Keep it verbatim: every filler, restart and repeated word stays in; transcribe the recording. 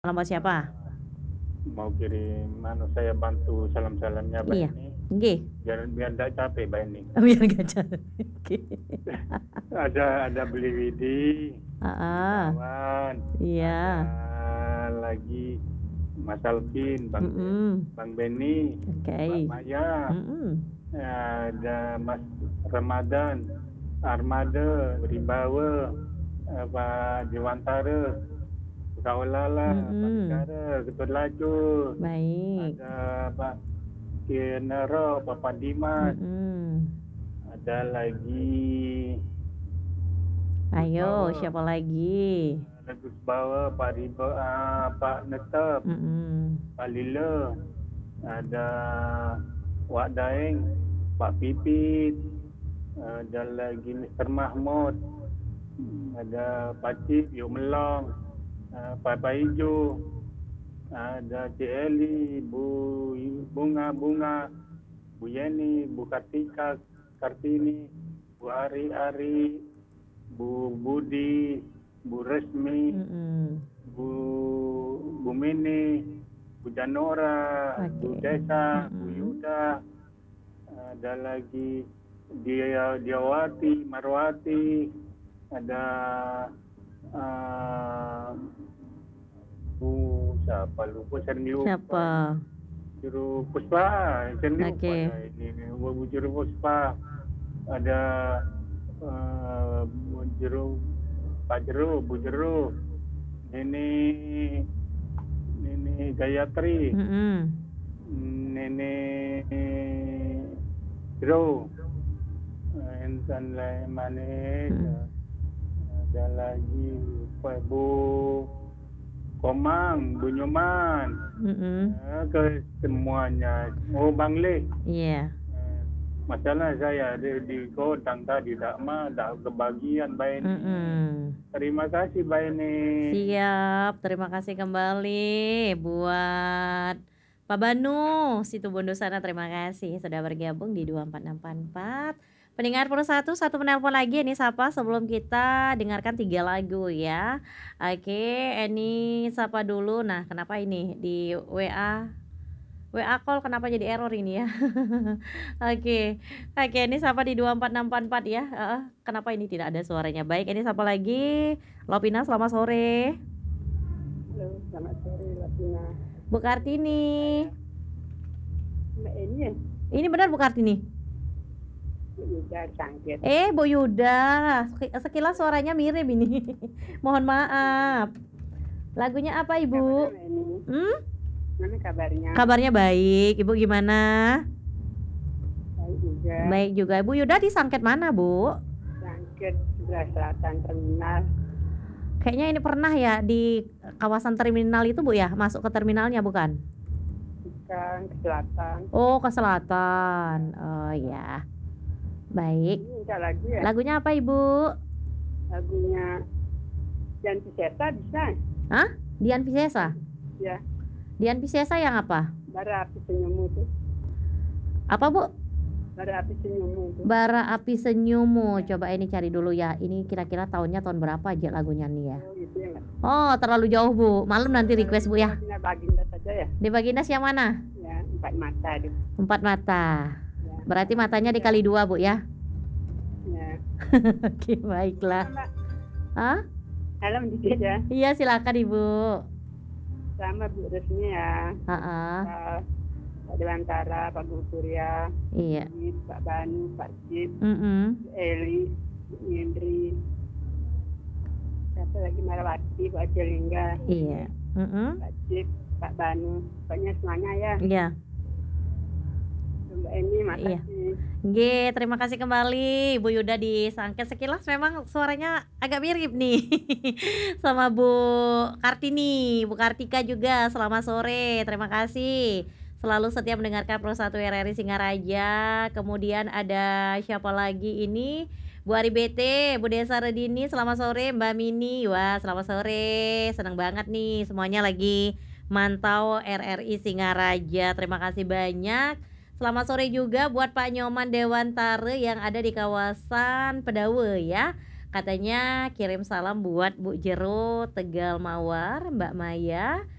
Alamat siapa? Mau kirim anu, saya bantu salam-salamnya Mbak Iya, ini, nggih. biar biar ndak capek Mbak ini. Oh, biar nggak capek, oke. Ada ada Beli Widi, Heeh, Gunawan, iya. ada lagi Mas Alvin, Bang Ben Mhm. Bang Benny, Mbak Oke. Maya, Mhm. ada Mas Ramadan, Armada, Rimbawa, eee, Pak Dewantara, Kaulala, Pak Mhm. Negara, Getut Laju, Baik. ada Pak Kenaro, Pak Padimas, Mhm. ada lagi Gus Ayo, Bawa, siapa lagi? ada Gus Bawa, Pak Riba eee, Pak Netep, Mhm. Pak Lila, ada Wak Daeng, Pak Pipit, ada lagi Mister Mahmud, ada Pakcik, Yok Melong, eee, Papa Ijo, ada Cik Eli, Bu Bunga-Bunga, Bu Yeni, Bu Kartika, Kartini, Bu Ari-Ari, Bu Budi, Bu Resmi, Mhm. Bu Bu Mini, Bu Janora, Bu Oke, Desa, Bu mhm. Yuda, ada lagi Dia Diawati, Marwati, ada, eee, Bu siapa lupa sering lupa ini, Siapa? Juru Puspa, sering lupa Oke. saya ini ini, Bu Juru Puspa, ada, eee, Bu Juru Pak Jero, Bu Jero, Nini Nini Gayatri, Mhm. Nini Jero, eee, Intan Manis, Mhm. eee, ada lagi lupa Bu Komang, Bu Nyoman, Mhm. eee, ke semuanya. Oh, Bang Le. Iya. Eee, masalah saya di di Kodang tadi dak ma dak kebagian Mbak ini. Mhm. Terima kasih Mbak ini. Siap, terima kasih kembali buat Pak Banu, Situbondo sana, terima kasih sudah bergabung di dua empat enam empat empat. Pendengar puluh satu, satu penelpon lagi ini sapa sebelum kita dengarkan tiga lagu ya. Oke, ini sapa dulu. Nah, kenapa ini di WA WA call kenapa jadi error ini ya? Oke oke, ini sapa di dua empat enam empat empat ya, heeh, kenapa ini tidak ada suaranya? Baik, ini sapa lagi, Lovina selamat sore. Halo, selamat sore Lovina. Bu Iya, saya Kartini. Mbak Eni ya? Ini benar Bu Kartini? Bu Yuda Cangkir. Eh, Bu Yuda, seki sekilas suaranya mirip ini. Mohon maaf. Lagunya apa Kabarnya Ibu? Mbak Eni? Mmm? Gimana kabarnya? Kabarnya baik, Ibu gimana? Baik juga. Baik juga. Bu Yuda di Sangket mana, Bu? Cangkir, sebelah selatan terminal. Kayaknya ini pernah ya di kawasan terminal itu Bu ya, masuk ke terminalnya bukan? Bukan, ke selatan. Oh, ke selatan. Oh, ya. Baik. Ini minta lagu ya? Lagunya apa Ibu? Lagunya Dian Piscesa bisa? Hah? Dian Piscesa? Ya. Dian Piscesa yang apa? Bara Api Senyummu tuh. Apa Bu? Bara Api Senyummu tuh. Bara Api Senyummu, coba ini cari dulu ya, ini kira-kira tahunnya tahun berapa aja lagunya nih ya? Oh, gitu ya Mbak? Oh, terlalu jauh Bu, malam nanti Kalau request Bu gitu ya. lagunya Baginda saja ya? Di Bagindas yang mana? Ya, Empat Mata deh. Empat Mata. Ya, Berarti Empat matanya Mata. dikali dua Bu ya? Ya. Oke, baiklah. Mbak. Hah? Halo dikit ya. Iya, silakan Ibu. Sama Bu Resmi ya. Heeh. Pak Pak Dewantara, Pak Guru Surya, Iya. Pak Banu, Pak Cip, Mhm. Eli, Indri, siapa lagi Marawati, Pak Ajalingga, Iya. Mhm. Pak Cip, Pak Banu, pokoknya semuanya ya. Iya. Mbak Eni, Iya. makasih. Nggih, terima kasih kembali Bu Yuda di Sangket. Sekilas memang suaranya agak mirip nih sama Bu Kartini, Bu Kartika juga selamat sore, terima kasih. Selalu setia mendengarkan Pro satu R R I Singaraja, kemudian ada siapa lagi ini, Bu Ari B T, Bu Desa Redini, selamat sore, Mbak Mini, wah selamat sore, senang banget nih semuanya lagi mantau R R I Singaraja, terima kasih banyak. Selamat sore juga buat Pak Nyoman Dewantara yang ada di kawasan Pedawe ya. Katanya kirim salam buat Bu Jero, Tegal Mawar, Mbak Maya